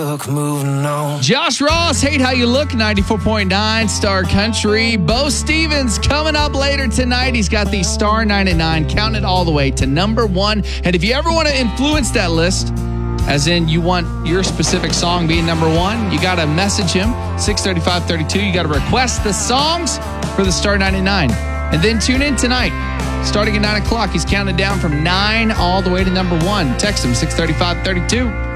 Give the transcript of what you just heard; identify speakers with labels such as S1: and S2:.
S1: Moving on.
S2: Josh Ross, Hate How You Look, 94.9 Star Country. Bo Stevens coming up later tonight. He's got the Star 99, count it all the way to number one. And if you ever want to influence that list, as in you want your specific song being number one, you got to message him, 63532. You got to request the songs for the Star 99. And then tune in tonight. Starting at 9 o'clock, he's counting down from 9 all the way to number one. Text him, 63532.